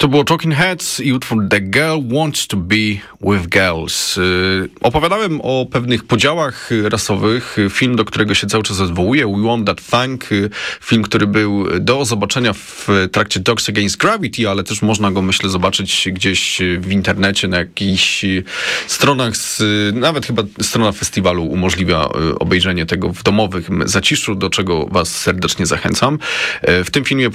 To było Talking Heads i utwór The Girl Wants to Be with Girls. Opowiadałem o pewnych podziałach rasowych. Film, do którego się cały czas odwołuję, We Want That Funk. Film, który był do zobaczenia w trakcie Dogs Against Gravity, ale też można go, myślę, zobaczyć gdzieś w internecie, na jakichś stronach, nawet chyba strona festiwalu umożliwia obejrzenie tego w domowym zaciszu, do czego was serdecznie zachęcam. W tym filmie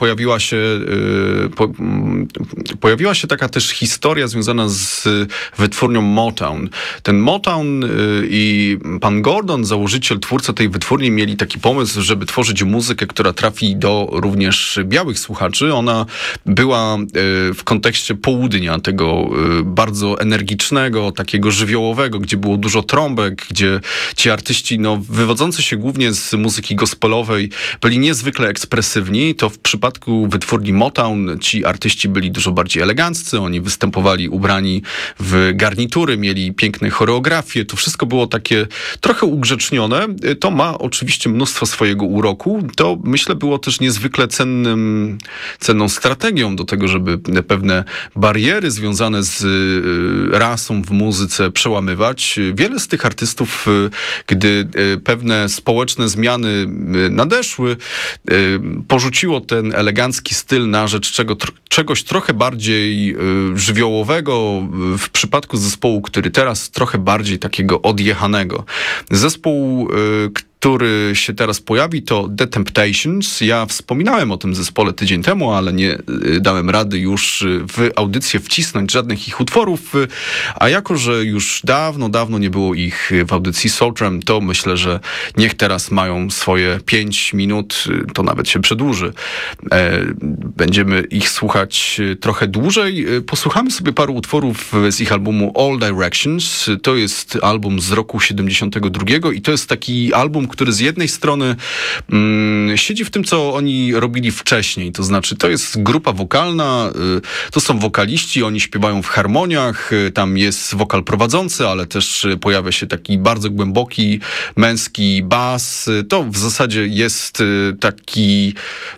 pojawiła się taka też historia związana z wytwórnią Motown. Ten Motown i pan Gordon, założyciel, twórca tej wytwórni, mieli taki pomysł, żeby tworzyć muzykę, która trafi do również białych słuchaczy. Ona była w kontekście południa, tego bardzo energicznego, takiego żywiołowego, gdzie było dużo trąbek, gdzie ci artyści, wywodzący się głównie z muzyki gospelowej, byli niezwykle ekspresywni. To w przypadku wytwórni Motown ci artyści byli dużo bardziej eleganccy, oni występowali ubrani w garnitury, mieli piękne choreografie, to wszystko było takie trochę ugrzecznione. To ma oczywiście mnóstwo swojego uroku. To, myślę, było też niezwykle cenną strategią do tego, żeby pewne bariery związane z rasą w muzyce przełamywać. Wiele z tych artystów, gdy pewne społeczne zmiany nadeszły, porzuciło ten elegancki styl na rzecz czegoś trochę bardziej żywiołowego, w przypadku zespołu, który teraz trochę bardziej takiego odjechanego. Zespół, który się teraz pojawi, to The Temptations. Ja wspominałem o tym zespole tydzień temu, ale nie dałem rady już w audycję wcisnąć żadnych ich utworów, a jako, że już dawno nie było ich w audycji Soultram, to myślę, że niech teraz mają swoje 5 minut, to nawet się przedłuży. Będziemy ich słuchać trochę dłużej. Posłuchamy sobie paru utworów z ich albumu All Directions. To jest album z roku 72 i to jest taki album, który z jednej strony siedzi w tym, co oni robili wcześniej. To znaczy, to jest grupa wokalna, to są wokaliści, oni śpiewają w harmoniach, tam jest wokal prowadzący, ale też pojawia się taki bardzo głęboki, męski bas. To w zasadzie jest taki,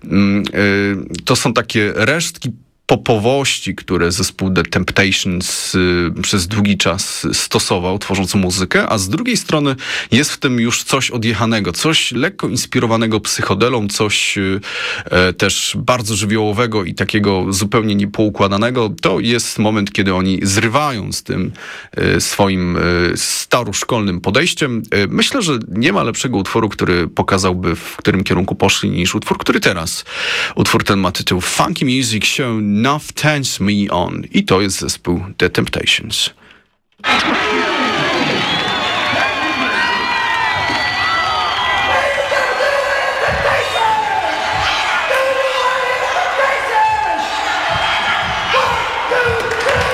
to są takie resztki popowości, które zespół The Temptations przez długi czas stosował, tworząc muzykę, a z drugiej strony jest w tym już coś odjechanego, coś lekko inspirowanego psychodelą, coś też bardzo żywiołowego i takiego zupełnie niepoukładanego. To jest moment, kiedy oni zrywają z tym swoim staroszkolnym podejściem. Myślę, że nie ma lepszego utworu, który pokazałby, w którym kierunku poszli, niż utwór, który teraz. Utwór ten ma tytuł Funky Music Show Enough Turns Me On. I to jest zespół The Temptations.